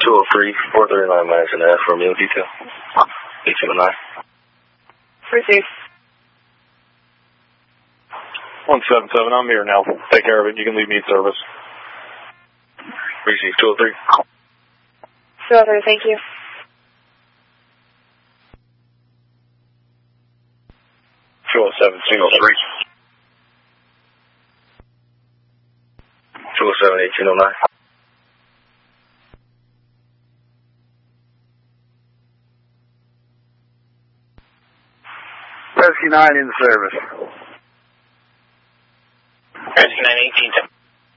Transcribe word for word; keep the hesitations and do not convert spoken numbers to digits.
two oh three, four thirty-nine Madison Ave for a meal detail. eight seven nine. Received. one seven seven, I'm here now. Take care of it. You can leave me in service. Received two oh three. two oh three, thank you. two oh seven, single three. two oh seven, eighteen oh nine. Rescue nine in service. Rescue nine, eighteen